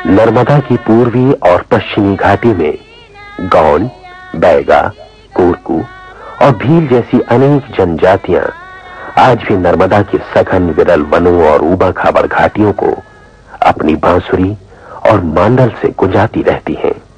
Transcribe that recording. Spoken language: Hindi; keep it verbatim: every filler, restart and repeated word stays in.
नर्मदा की पूर्वी और पश्चिमी घाटी में गौंड, बैगा, कोरकू और भील जैसी अनेक जनजातियां आज भी नर्मदा की सघन विरल वनों और ऊबड़ खाबड़ घाटियों को अपनी बांसुरी और मांडल से गुंजाती रहती हैं।